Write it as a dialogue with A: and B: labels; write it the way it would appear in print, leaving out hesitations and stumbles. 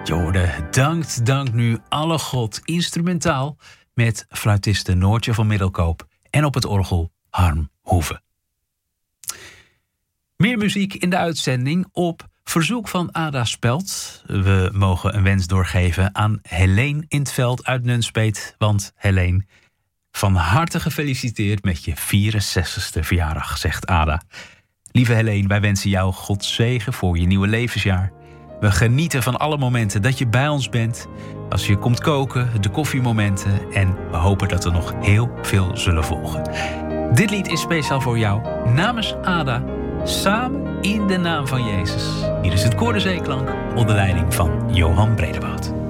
A: Je hoorde Dank nu alle God instrumentaal met fluitiste Noortje van Middelkoop en op het orgel Harm Hoeve. Meer muziek in de uitzending op verzoek van Ada Speld. We mogen een wens doorgeven aan Helene in 't Veld uit Nunspeet. Want Helene, van harte gefeliciteerd met je 64ste verjaardag, zegt Ada. Lieve Helene, wij wensen jou Gods zegen voor je nieuwe levensjaar. We genieten van alle momenten dat je bij ons bent. Als je komt koken, de koffiemomenten. En we hopen dat er nog heel veel zullen volgen. Dit lied is speciaal voor jou. Namens Ada. Samen in de naam van Jezus. Hier is het Koor de Zeeklank onder leiding van Johan Bredewoud.